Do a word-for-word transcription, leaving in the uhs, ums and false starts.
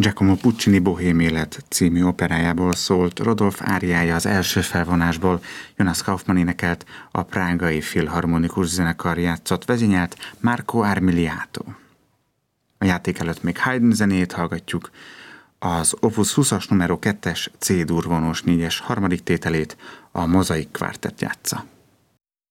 Giacomo Puccini Bohém élet című operájából szólt Rodolph áriája az első felvonásból, Jonas Kaufmann énekelt, a Prágai Filharmonikus Zenekar játszott, vezényelt Marco Armiliato. A játék előtt még Haydn zenét hallgatjuk, az Opus húszas numero kettes C-dur vonós négyes harmadik tételét, a Mozaik Quartet játsza.